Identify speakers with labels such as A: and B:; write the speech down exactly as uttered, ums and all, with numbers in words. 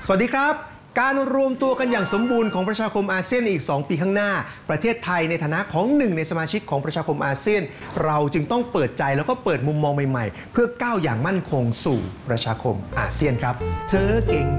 A: วัสดีครับการรวมตัวกันอย่างสมบูรณ์ของประชาคมอาเซียนในอีกสองปีข้างหน้าประเทศไทยในฐานะของหนึ่งในสมาชิกของประชาคมอาเซียนเราจึงต้องเปิดใจแล้วก็เปิดมุมมองใหม่ๆเพื่อก้าวอย่างมั่นคงสู่ประชาคมอาเซียนครับเธอเก่ง